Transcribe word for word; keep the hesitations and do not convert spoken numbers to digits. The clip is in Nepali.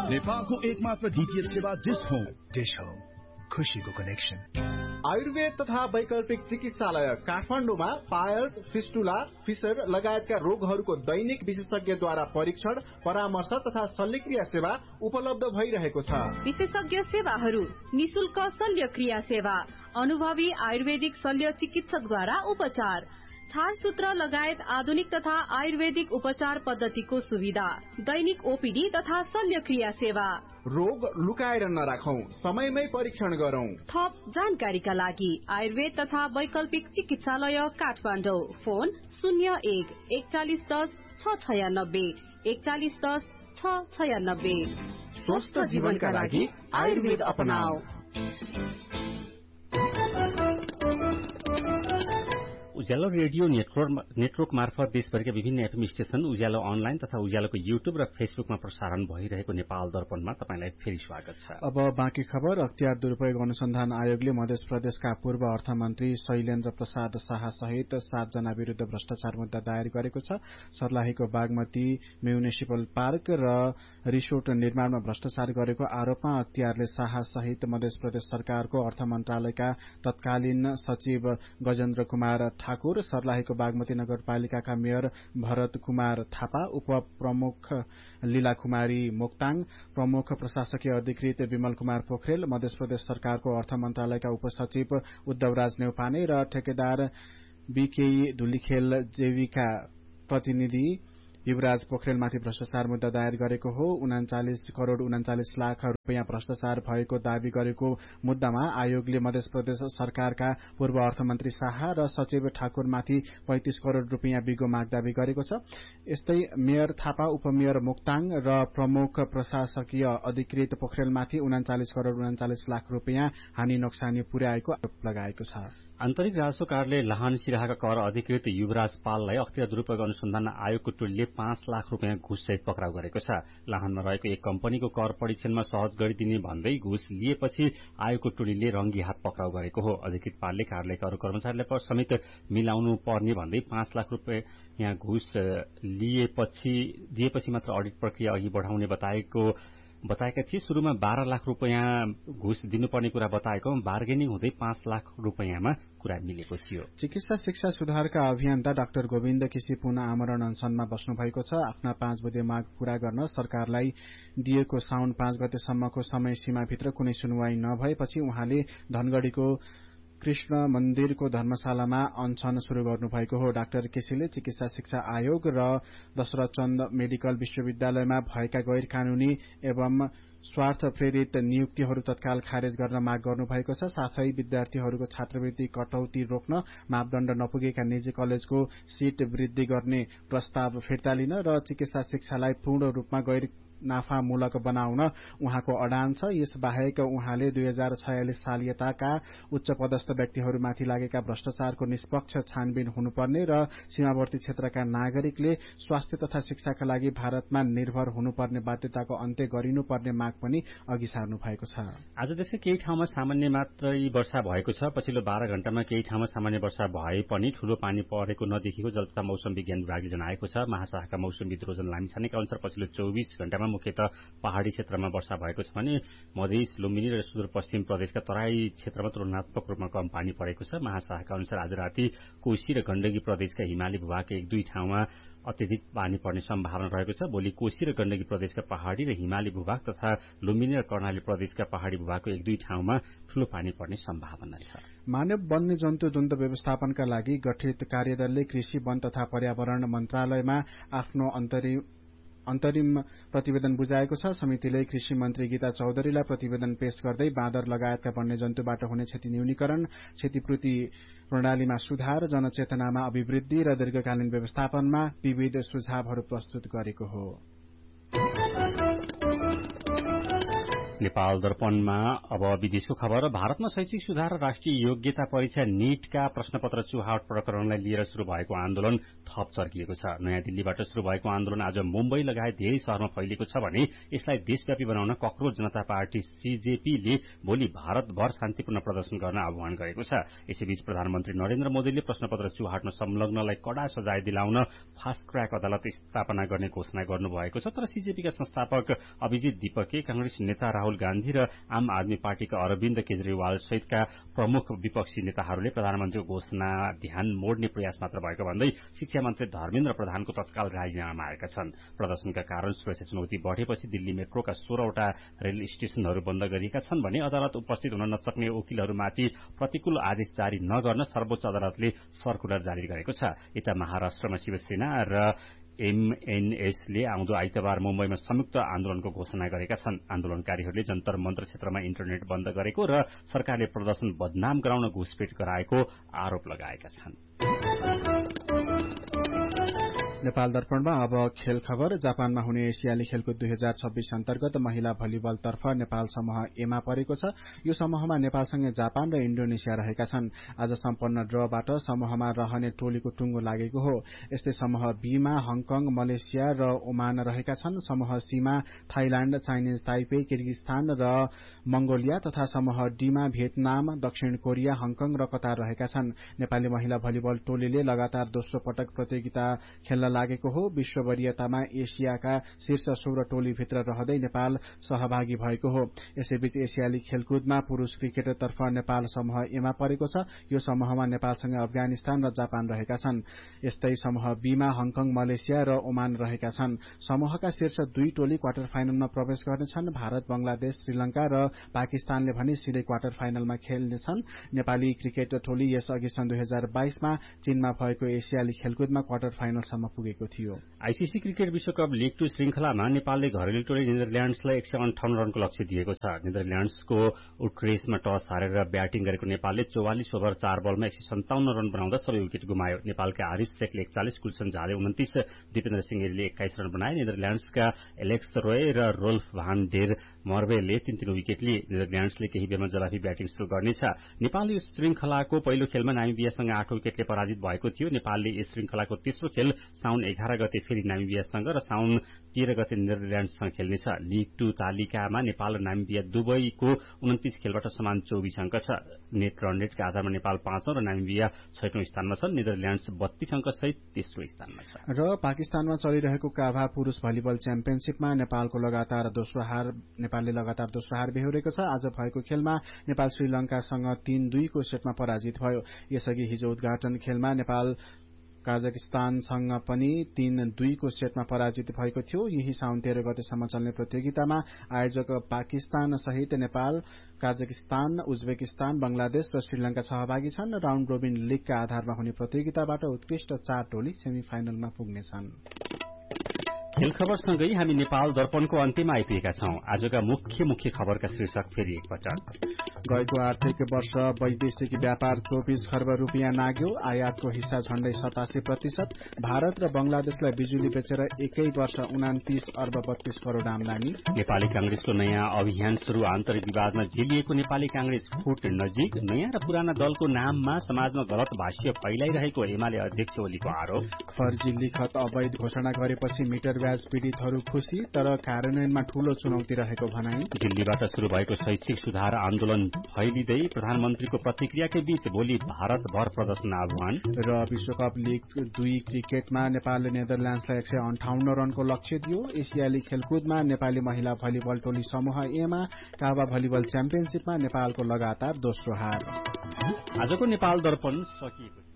नेपालको एकमात्र डीटीएच सेवा डिश होम। डिश होम, खुशीको कनेक्सन। आयुर्वेद तथा वैकल्पिक चिकित्सालय काठमाडौँमा पायल्स, फिस्टुला, फिसर लगायतका रोगहरूको दैनिक विशेषज्ञद्वारा परीक्षण, परामर्श तथा शल्यक्रिया सेवा उपलब्ध भइरहेको छ। विशेषज्ञ सेवाहरू: निशुल्क शल्यक्रिया सेवा, अनुभवी आयुर्वेदिक शल्य चिकित्सकद्वारा उपचार, छारसूत्र लगायत आधुनिक तथा आयुर्वेदिक उपचार पद्धतिको सुविधा, दैनिक ओपीडी तथा शल्यक्रिया सेवा। रोग लुकाएर नराखौं, समयमै परीक्षण गरौं। थप जानकारीका लागि आयुर्वेद तथा वैकल्पिक चिकित्सालय काठमाडौँ। फोन शून्य एक एकचालिस दस छ छयानब्बे एकचालिस दस छ छयानब्बे। स्वस्थ जीवनका लागि आयुर्वेद अपनाऊ। उज्यालो रेडियो नेटवर्क नेटवर्क मार्फत देशभरिका विभिन्न एफएम स्टेशन, उज्यालो अनलाइन तथा उज्यालोको युट्युब र फेसबुकमा प्रसारण भइरहेको नेपाल दर्पणमा तपाईंलाई फेरि स्वागत छ। अब बाँकी खबर। अख्तियार दुरूपयोग अनुसन्धान आयोगले मध्य प्रदेशका पूर्व अर्थमन्त्री शैलेन्द्र प्रसाद शाह सहित सात जना विरूद्ध भ्रष्टाचार मुद्दा दायर गरेको छ। सर्लाहीको बागमती म्युनिसिपल पार्क र रिसोर्ट निर्माणमा भ्रष्टाचार गरेको आरोपमा अख्तियारले शाह सहित मध्य प्रदेश सरकारको अर्थ मन्त्रालयका तत्कालीन सचिव गजेन्द्र कुमार ठाकुर, सर्लाहीको बागमती नगरपालिकाका मेयर भरत कुमार थापा, उप प्रमुख लीला कुमारी मोक्ताङ, प्रमुख प्रशासकीय अधिकृत विमल कुमार पोखरेल, मध्य प्रदेश सरकारको अर्थ मन्त्रालयका उपसचिव उद्धवराज नेउपाने र ठेकेदार बीके धुलीखेल जेवीका प्रतिनिधि युवराज पोखरेलमाथि भ्रष्टाचार मुद्दा दायर गरेको हो। उनाचालिस करोड़ उनाचालिस लाख रूपियाँ भ्रष्टाचार भएको दावी गरेको मुद्दामा आयोगले मध्य प्रदेश सरकारका पूर्व अर्थमन्त्री शाह र सचिव ठाकुरमाथि पैंतीस करोड़ रूपियाँ बिगो माग दावी गरेको छ। यस्तै मेयर थापा, उपमेयर मोक्ताङ र प्रमुख प्रशासकीय अधिकृत पोखरेलमाथि उनाचालिस करोड़ उनाचालिस लाख रूपियाँ हानि नोक्सानी पुर्याएको आरोप लगाएको छ। आन्तरिक राजस्व कार्यालय लाहान सिराहाका कर अधिकृत युवराज पाललाई अख्तियार दुरूपयोग अनुसन्धान आयोगको टोलीले पाँच लाख रूपियाँ घुस सहित पक्राउ गरेको छ। लाहानमा रहेको एक कम्पनीको कर परीक्षणमा सहज गरिदिने भन्दै घुस लिएपछि आयोगको टोलीले रंगी हात पक्राउ गरेको हो। अधिकृत पालले कार्यालयका अरू कर्मचारीलाई समेत मिलाउनु पर्ने भन्दै पाँच लाख रूपियाँ घुस लिएपछि दिएपछि मात्र अडिट प्रक्रिया अघि बढ़ाउने बताएको बताएका थिए। शुरूमा बाह्र लाख रूपियाँ घुस दिनुपर्ने कुरा बताएको बार्गेनिङ हुँदै पाँच लाख रूपियाँमा कुरा मिलेको थियो। चिकित्सा शिक्षा सुधारका अभियन्ता डाक्टर गोविन्द केसी पुनः आमरण अनसनमा बस्नु भएको छ। आफ्ना पाँच बुँदे माग पूरा गर्न सरकारलाई दिएको साउन पाँच गतेसम्मको समय सीमाभित्र कुनै सुनवाई नभएपछि उहाँले धनगढ़ीको कृष्ण मन्दिरको धर्मशालामा अनशन शुरू गर्नुभएको हो। डाक्टर केसीले चिकित्सा शिक्षा आयोग र दशरथ चन्द मेडिकल विश्वविद्यालयमा भएका गैर कानूनी एवं स्वार्थ प्रेरित नियुक्तिहरू तत्काल खारेज गर्न माग गर्नुभएको छ। साथै विद्यार्थीहरूको छात्रवृत्ति कटौती रोक्न मापदण्ड नपुगेका निजी कलेजको सीट वृद्धि गर्ने प्रस्ताव फिर्ता लिन र चिकित्सा शिक्षालाई पूर्ण रूपमा गैर नाफामूलक बनाउन उहाँको अडान छ। यसबाहेक उहाँले दुई हजार छयालिस साल यताका उच्च पदस्थ व्यक्तिहरूमाथि लागेका भ्रष्टाचारको निष्पक्ष छानबिन हुनुपर्ने र सीमावर्ती क्षेत्रका नागरिकले स्वास्थ्य तथा शिक्षाका लागि भारतमा निर्भर हुनुपर्ने बाध्यताको अन्त्य गरिनुपर्ने माग पनि अघि सार्नु भएको छ। आजदेखि केही ठाउँमा सामान्य मात्रै वर्षा भएको छ। पछिल्लो बाह्र घण्टामा केही ठाउँमा सामान्य वर्षा भए पनि ठूलो पानी परेको नदेखिएको जल तथा मौसम विज्ञान विभागले जनाएको छ। महाशाखाका मौसमविद रोजन लामिछानेका अनुसार पछिल्लो चौबीस घण्टामा मुख्यतः पहाड़ी क्षेत्रमा वर्षा भएको छ भने मधेस, लुम्बिनी र सुदूरपश्चिम प्रदेशका तराई क्षेत्रमा तुलनात्मक रूपमा कम पानी परेको छ। महाशाखाका अनुसार आज राति कोशी र गण्डकी प्रदेशका हिमाली भूभागका एक दुई ठाउँमा अत्यधिक पानी पर्ने सम्भावना रहेको छ। भोलि कोशी र गण्डकी प्रदेशका पहाड़ी र हिमाली भूभाग तथा लुम्बिनी र कर्णाली प्रदेशका पहाड़ी भूभागको एक दुई ठाउँमा ठूलो पानी पर्ने सम्भावना छ। मानव वन्यजन्तु द्वन्द व्यवस्थापनका लागि गठित कार्यदलले कृषि, वन तथा पर्यावरण मन्त्रालयमा आफ्नो अन्तरिम अन्तरिम प्रतिवेदन बुझाएको छ। समितिले कृषि मन्त्री गीता चौधरीलाई प्रतिवेदन पेश गर्दै बाँदर लगायतका वन्यजन्तुबाट हुने क्षति न्यूनीकरण, क्षतिपूर्ति प्रणालीमा सुधार, जनचेतनामा अभिवृद्धि र दीर्घकालीन व्यवस्थापनमा विविध सुझावहरू प्रस्तुत गरेको हो। नेपाल दर्पणमा अब विदेशको खबर। भारतमा शैक्षिक सुधार र राष्ट्रिय योग्यता परीक्षा नीटका प्रश्नपत्र चुहावट प्रकरणलाई लिएर शुरू भएको आन्दोलन थप चर्किएको छ। नयाँ दिल्लीबाट शुरू भएको आन्दोलन आज मुम्बई लगायत धेरै शहरमा फैलिएको छ भने यसलाई देशव्यापी बनाउन कक्रोच जनता पार्टी सीजेपीले भोलि भारतभर शान्तिपूर्ण प्रदर्शन गर्न आह्वान गरेको छ। यसैबीच प्रधानमन्त्री नरेन्द्र मोदीले प्रश्नपत्र चुहावटमा संलग्नलाई कड़ा सजाय दिलाउन फास्ट ट्र्याक अदालत स्थापना गर्ने घोषणा गर्नुभएको छ। तर सीजेपीका संस्थापक अभिजित दीपके, कांग्रेस नेता राहुल गान्धी र आम आदमी पार्टीका अरविन्द केजरीवाल सहितका प्रमुख विपक्षी नेताहरूले प्रधानमन्त्रीको घोषणा ध्यान मोड्ने प्रयास मात्र भएको भन्दै शिक्षा मन्त्री धर्मेन्द्र प्रधानको तत्काल राजीनामा मागेका छन्। प्रदर्शनका कारण सुरक्षा चुनौती बढ़ेपछि दिल्ली मेट्रोका सोह्रवटा रेल स्टेशनहरू बन्द गरिएका छन् भने अदालत उपस्थित हुन नसक्ने वकिलहरूमाथि प्रतिकूल आदेश जारी नगर्न सर्वोच्च अदालतले सर्कुलर जारी गरेको छ। यता महाराष्ट्रमा शिवसेना र एमएनएसले आउँदो आइतबार मुम्बईमा संयुक्त आन्दोलनको घोषणा गरेका छन्। आन्दोलनकारीहरूले जन्तर मन्त्र क्षेत्रमा इन्टरनेट बन्द गरेको र सरकारले प्रदर्शन बदनाम गराउन घुसपेट गराएको आरोप लगाएका छन्। नेपाल दर्पणमा अब खेल खबर। जापानमा हुने एसियाली खेलकुद दुई हजार छब्बीस अन्तर्गत महिला भलिबलतर्फ नेपाल समूह एमा परेको छ। यो समूहमा नेपालसँगै जापान र इण्डोनेसिया रहेका छन्। आज सम्पन्न ड्रबाट समूहमा रहने टोलीको टुङ्गो लागेको हो। यस्तै समूह बीमा हङकङ, मलेसिया र ओमान रहेका छन्। समूह सीमा थाइल्याण्ड, चाइनिज ताइपे, किर्गिस्तान र मंगोलिया तथा समूह डीमा भियतनाम, दक्षिण कोरिया, हङकङ र कतार रहेका छन्। नेपाली महिला भलिबल टोलीले लगातार दोस्रो पटक प्रतियोगिता खेल्न लागेको हो। विश्व वरियतामा एसियाका शीर्ष सोह्र टोलीभित्र रहँदै नेपाल सहभागी भएको हो। यसैबीच एसियाली खेलकुदमा पुरूष क्रिकेटतर्फ नेपाल समूह एमा परेको छ। यो समूहमा नेपालसँगै अफगानिस्तान र जापान रहेका छन्। यस्तै समूह बीमा हङकङ, मलेसिया र ओमान रहेका छन्। समूहका शीर्ष दुई टोली क्वार्टर फाइनलमा प्रवेश गर्नेछन्। भारत, बंगलादेश, श्रीलंका र पाकिस्तानले भने सिधै क्वार्टर फाइनलमा खेल्नेछन्। नेपाली क्रिकेट टोली यसअघि सन् दुई हजार बाइसमा चीनमा भएको एसियाली खेलकुदमा क्वार्टर फाइनलसम्म पुगेको थियो। आईसीसी क्रिकेट विश्वकप लीग टू श्रृंखलामा नेपालले घरेलु टोली नेदरल्याण्ड्सलाई एक सय अन्ठाउन्न रनको लक्ष्य दिएको छ। नेदरल्याण्ड्सको उट्रेसमा टस हारेर ब्याटिङ गरेको नेपालले चौवालिस ओभर चार बलमा एक सय सन्ताउन्न रन बनाउँदा सबै विकेट गुमायो। नेपालका आरिफ शेखले एकचालिस, गुलसन झाले उन्तिस, दिपेन्द्र सिंह एरीले एक्काइस रन बनाए। नेदरल्याण्ड्सका एलेक्स रोय र रोल्फ भान डेर मर्वेले तीन तीन विकेट लिए। नेदरल्याण्ड्सले केही बेरमा जवाफी ब्याटिङ शुरू गर्नेछ। नेपाल यो श्रृंखलाको पहिलो खेलमा नामिबियासँग आठ विकेटले पराजित भएको थियो। नेपालले यस श्रृंखलाको तेस्रो खेल साउन एघार गते फेरि नामिबियासँग र साउन तेह्र गते नेदरल्याण्ड्ससँग खेल्नेछ। लीग टू तालिकामा नेपाल र नामिबिया दुवैको उन्तिस खेलबाट समान चौबिस अंक छ। नेट रन रेटका आधारमा नेपाल पाँचौं र नामिबिया छैटौं स्थानमा छन्। नेदरल्याण्ड्स बत्तीस अंक सहित तेस्रो स्थानमा छ। र पाकिस्तानमा चलिरहेको काभा पुरूष भलिबल च्याम्पियनशीपमा नेपालको लगातार दोस्रो हार नेपालले लगातार दोस्रो हार बेहोरेको छ। आज भएको खेलमा नेपाल श्रीलंकासँग तीन दुईको सेटमा पराजित भयो। यसअघि हिजो उद्घाटन खेलमा नेपाल काजाकिस्तानसँग पनि तीन दुईको सेटमा पराजित भएको थियो। यही साउन तेह्र गतेसम्म चल्ने प्रतियोगितामा आयोजक पाकिस्तान सहित नेपाल, काजाकिस्तान, उज्बेकिस्तान, बंगलादेश र श्रीलंका सहभागी छन्। राउण्ड रोबिन लीगका आधारमा हुने प्रतियोगिताबाट उत्कृष्ट चार टोली सेमी फाइनलमा पुग्नेछन्। खेल खबरसँगै हामी नेपाल दर्पणको अन्त्यमा आइपुगेका छौं। आजका मुख्य मुख्य खबरका शीर्षक फेरि एकपटक। गएको आर्थिक वर्ष वैदेशिक व्यापार चौबिस खर्ब रूपियाँ नाग्यो। आयातको हिस्सा झण्डै सतासी प्रतिशत। भारत र बंगलादेशलाई बिजुली बेचेर एकै वर्ष उनातिस अर्ब बत्तीस करोड़ आमदानी। नेपाली कांग्रेसको नयाँ अभियान शुरू। आन्तरिक विवादमा झेलिएको नेपाली कांग्रेस फुट नजिक। नयाँ र पुराना दलको नाममा समाजमा गलत भाष्य फैलाइरहेको एमाले अध्यक्ष ओलीको आरोप। फर्जी लिखत अवैध घोषणा गरेपछि मिटर ब्याज पीड़ितहरू खुशी, तर कार्यान्वयनमा ठूलो चुनौती रहेको भनाई। दिल्लीबाट शुरू भएको शैक्षिक सुधार आन्दोलन फैलिँदै प्रधानमन्त्रीको प्रतिक्रियाकै बीच भोलि भारतभर प्रदर्शन आह्वान। र विश्वकप लीग दुई क्रिकेटमा नेपालले नेदरल्याण्ड्सलाई एक सय अन्ठाउन्न रनको लक्ष्य दियो। एसियाली खेलकुदमा नेपाली महिला भलिबल टोली समूह एमा काभा भलिबल च्याम्पियनशीपमा नेपालको लगातार दोस्रो हार। आजको नेपाल दर्पण सकिएको